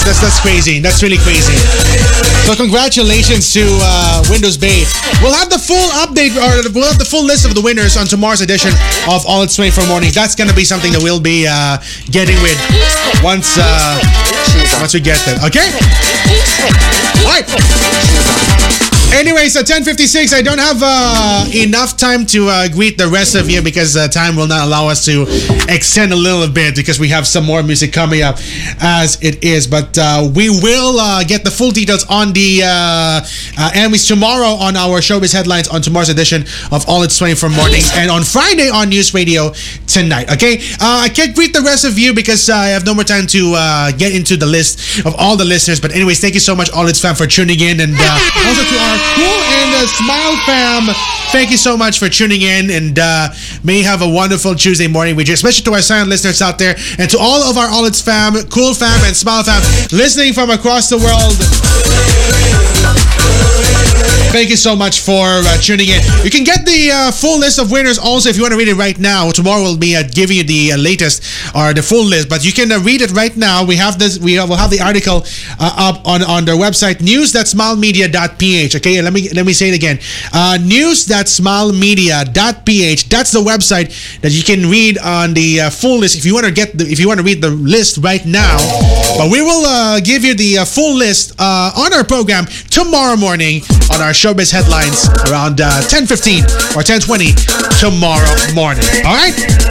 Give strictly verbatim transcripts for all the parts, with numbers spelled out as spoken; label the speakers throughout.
Speaker 1: that's that's crazy. That's really crazy. So congratulations to uh, Windows Bay. We'll have the full update, or we'll have the full list of the winners on tomorrow's edition of All It's twenty-four Mornings. That's gonna be something that we'll be uh, getting with once uh, once we get there. Okay. All right. Anyway, so ten fifty-six, I don't have uh, enough time to uh, greet the rest of you because uh, time will not allow us to extend a little bit because we have some more music coming up as it is. But uh, we will uh, get the full details on the uh, uh, Emmys tomorrow on our Showbiz Headlines on tomorrow's edition of All It's twenty-four Mornings and on Friday on News Radio tonight. Okay, uh, I can't greet the rest of you because uh, I have no more time to uh, get into the list of all the listeners. But anyways, thank you so much, All It's fam, for tuning in, and uh, also to our Cool and uh, Smile fam, thank you so much for tuning in, and uh, may have a wonderful Tuesday morning with you, especially to our silent listeners out there, and to all of our All It's fam, Cool fam, and Smile fam listening from across the world. Thank you so much for uh, tuning in. You can get the uh, full list of winners also if you want to read it right now. Tomorrow we'll be uh, giving you the uh, latest or the full list, but you can uh, read it right now. We have this. We will have the article uh, up on, on their website, news dot smile media dot p h. Okay, let me let me say it again. Uh, news dot smile media dot p h. That's the website that you can read on the uh, full list if you want to get the, if you want to read the list right now. But we will uh, give you the uh, full list uh, on our program tomorrow morning on our Showbiz Headlines around uh, ten fifteen or ten twenty tomorrow morning. All right?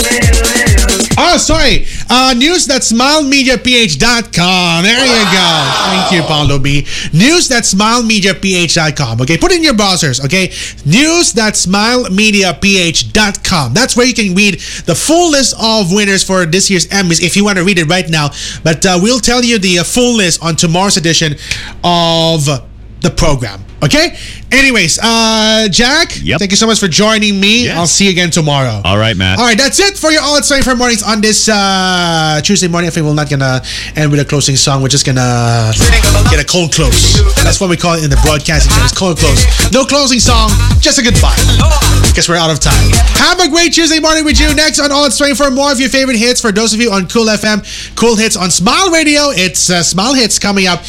Speaker 1: Oh, sorry. Uh, news dot smile media p h dot com. There you go. Thank you, Paulo B. news dot smile media p h dot com. Okay, put in your browsers, okay? news dot smile media p h dot com. That's where you can read the full list of winners for this year's Emmys if you want to read it right now. But uh, we'll tell you the uh, full list on tomorrow's edition of the program. Okay? Anyways, uh, Jack,
Speaker 2: yep.
Speaker 1: Thank you so much for joining me.
Speaker 2: Yes.
Speaker 1: I'll see you again tomorrow.
Speaker 2: All right, Matt.
Speaker 1: All right, that's it for your All It's twenty-four Mornings on this uh, Tuesday morning. I think we're not going to end with a closing song. We're just going to get a cold close. That's what we call it in the broadcasting terms, cold close. No closing song, just a goodbye. Because we're out of time. Have a great Tuesday morning with you. Next on All It's twenty-four, more of your favorite hits. For those of you on Cool F M, Cool Hits on Smile Radio, it's uh, Smile Hits coming up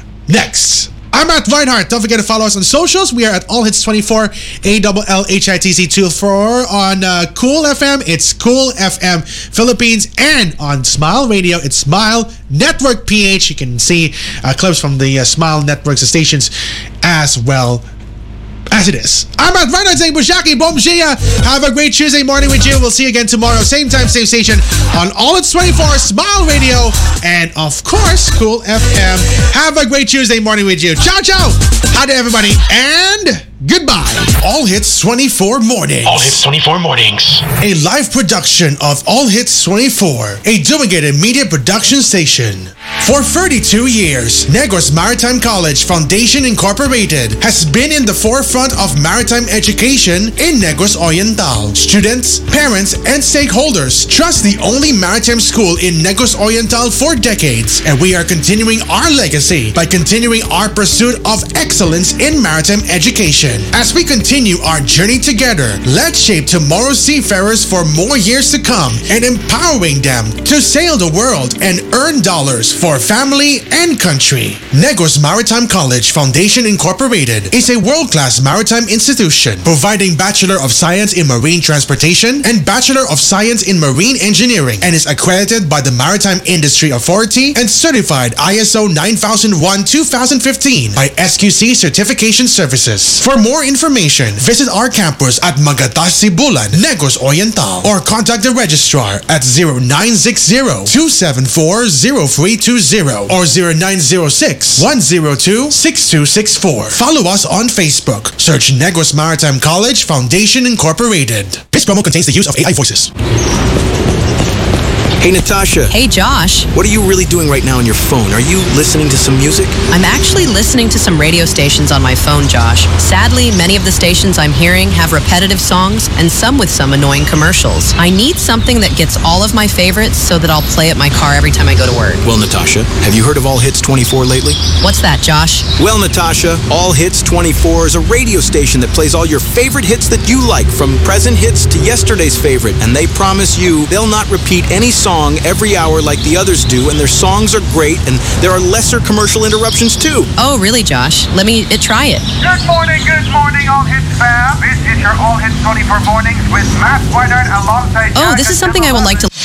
Speaker 1: next. I'm Matt Reinhardt. Don't forget to follow us on socials. We are at All Hits twenty-four, A L L H I T C two four on uh, Cool F M. It's Cool F M Philippines, and on Smile Radio, it's Smile Network P H. You can see uh, clips from the uh, Smile Network stations as well as it is. I'm Matt Reinhardt saying Bushaki Bom Shia. Have a great Tuesday morning with you. We'll see you again tomorrow, same time, same station on All It's twenty-four, Smile Radio, and of course, Cool F M. Have a great Tuesday morning with you. Ciao, ciao. Hi to everybody, and goodbye. All Hits twenty-four Mornings.
Speaker 3: All Hits twenty-four Mornings.
Speaker 1: A live production of All Hits twenty-four, a Dumaguete media production station. For thirty-two years, Negros Maritime College Foundation Incorporated has been in the forefront of maritime education in Negros Oriental. Students, parents, and stakeholders trust the only maritime school in Negros Oriental for decades, and we are continuing our legacy by continuing our pursuit of excellence in maritime education. As we continue our journey together, let's shape tomorrow's seafarers for more years to come and empowering them to sail the world and earn dollars for family and country. Negros Maritime College Foundation Incorporated is a world-class maritime institution providing Bachelor of Science in Marine Transportation and Bachelor of Science in Marine Engineering, and is accredited by the Maritime Industry Authority and certified I S O nine thousand one two thousand fifteen by S Q C Certification Services. For more information, visit our campus at Magatas Sibulan, Negros Oriental, or contact the registrar at zero nine six zero, two seven four, zero three two zero or zero nine zero six, one zero two, six two six four. Follow us on Facebook. Search Negros Maritime College Foundation Incorporated. This promo contains the use of A I voices.
Speaker 4: Hey, Natasha.
Speaker 5: Hey, Josh.
Speaker 4: What are you really doing right now on your phone? Are you listening to some music?
Speaker 5: I'm actually listening to some radio stations on my phone, Josh. Sadly, many of the stations I'm hearing have repetitive songs and some with some annoying commercials. I need something that gets all of my favorites so that I'll play at my car every time I go to work.
Speaker 4: Well, Natasha, have you heard of All Hits twenty-four lately?
Speaker 5: What's that, Josh?
Speaker 4: Well, Natasha, All Hits twenty-four is a radio station that plays all your favorite hits that you like, from present hits to yesterday's favorite, and they promise you they'll not repeat any song song every hour like the others do, and their songs are great, and there are lesser commercial interruptions too.
Speaker 5: Oh, really, Josh? Let me uh, try it.
Speaker 2: Good morning, good morning, All Hits fam. This is your All Hits twenty-four mornings with Matt Whiteheart alongside...
Speaker 5: Oh, this is something I would like to...